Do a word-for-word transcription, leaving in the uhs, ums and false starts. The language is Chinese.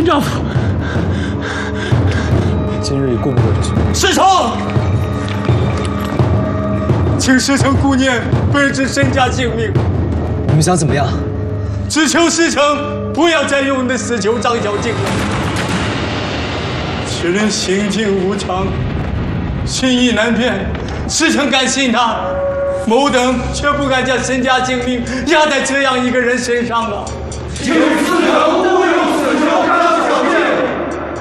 丈夫， 今日已过不了这师承，请师承顾念本职身家性命。 你们想怎么样？ 只求师承不要再用那死囚张小静了。此人行径无常，心意难辨，师承敢信他，某等却不敢将身家性命压在这样一个人身上啊！ 请师承